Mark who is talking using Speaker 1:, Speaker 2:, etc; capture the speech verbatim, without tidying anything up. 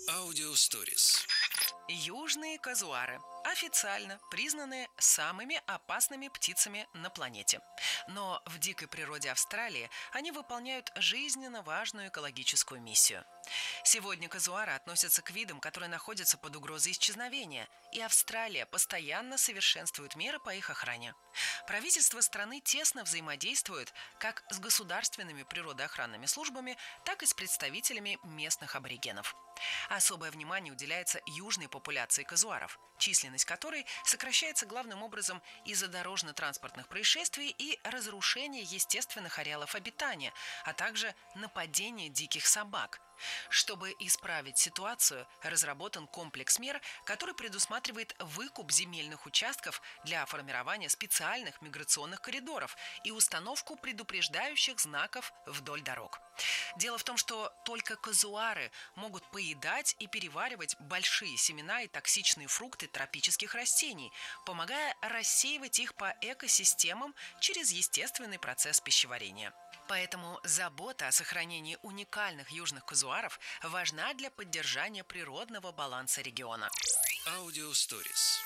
Speaker 1: Аудиосторис.
Speaker 2: Южные казуары официально признаны самыми опасными птицами на планете. Но в дикой природе Австралии они выполняют жизненно важную экологическую миссию. Сегодня казуары относятся к видам, которые находятся под угрозой исчезновения, и Австралия постоянно совершенствует меры по их охране. Правительство страны тесно взаимодействует как с государственными природоохранными службами, так и с представителями местных аборигенов. Особое внимание уделяется южной популяции казуаров, численность которой сокращается главным образом из-за дорожно-транспортных происшествий и разрушения естественных ареалов обитания, а также нападения диких собак. Чтобы исправить ситуацию, разработан комплекс мер, который предусматривает выкуп земельных участков для формирования специальных миграционных коридоров и установку предупреждающих знаков вдоль дорог. Дело в том, что только казуары могут поедать и переваривать большие семена и токсичные фрукты тропических растений, помогая рассеивать их по экосистемам через естественный процесс пищеварения. Поэтому забота о сохранении уникальных южных казуаров важна для поддержания природного баланса региона.
Speaker 1: Аудиосторис.